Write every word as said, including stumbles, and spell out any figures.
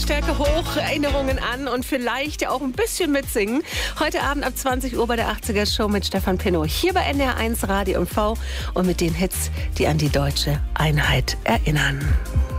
Lautstärke hoch, Erinnerungen an und vielleicht auch ein bisschen mitsingen. Heute Abend ab zwanzig Uhr bei der achtziger Show mit Stefan Pinnow. Hier bei N D R eins Radio M V und mit den Hits, die an die deutsche Einheit erinnern.